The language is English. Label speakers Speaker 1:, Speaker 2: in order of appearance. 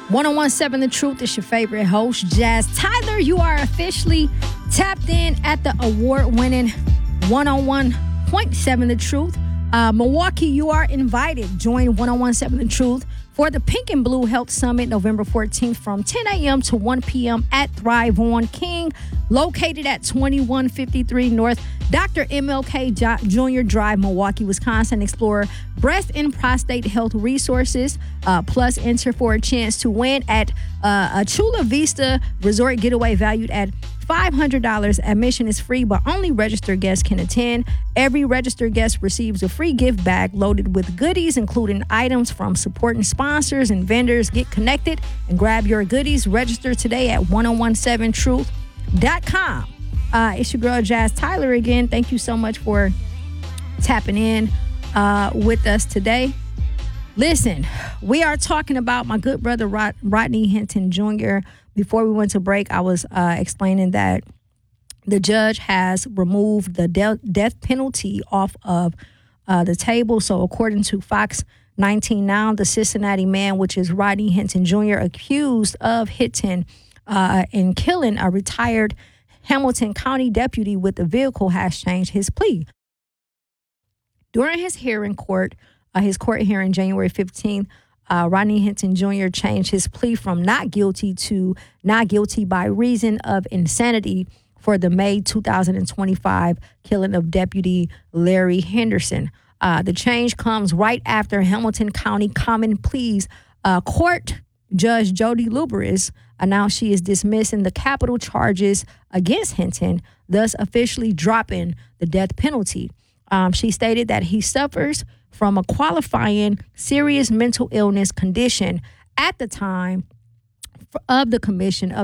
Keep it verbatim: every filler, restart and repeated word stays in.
Speaker 1: ten seventeen The Truth is your favorite host, Jazz Tyler. You are officially tapped in at the award-winning ten seventeen The Truth. Uh, Milwaukee, you are invited. Join ten seventeen The Truth for the Pink and Blue Health Summit November fourteenth from ten a.m. to one p.m. at Thrive on King, located at twenty-one fifty-three North Doctor M L K Junior Drive, Milwaukee, Wisconsin. Explore breast and prostate health resources, uh, plus enter for a chance to win at uh, a Chula Vista Resort Getaway valued at five hundred dollars. Admission is free, but only registered guests can attend. Every registered guest receives a free gift bag loaded with goodies, including items from supporting sponsors and vendors. Get connected and grab your goodies. Register today at ten seventeen truth dot com. Uh, it's your girl, Jazz Tyler, again. Thank you so much for tapping in uh, with us today. Listen, we are talking about my good brother, Rod- Rodney Hinton Junior Before we went to break, I was uh, explaining that the judge has removed the de- death penalty off of uh, the table. So according to Fox nineteen Now, the Cincinnati man, which is Rodney Hinton Junior, accused of hitting uh, and killing a retired Hamilton County deputy with a vehicle, has changed his plea. During his hearing court, uh, his court hearing January fifteenth, Uh, Rodney Hinton Junior changed his plea from not guilty to not guilty by reason of insanity for the May two thousand twenty-five killing of Deputy Larry Henderson. Uh, the change comes right after Hamilton County Common Pleas uh, Court Judge Jody Luberis announced she is dismissing the capital charges against Hinton, thus officially dropping the death penalty. Um, she stated that he suffers from a qualifying serious mental illness condition at the time of the commission of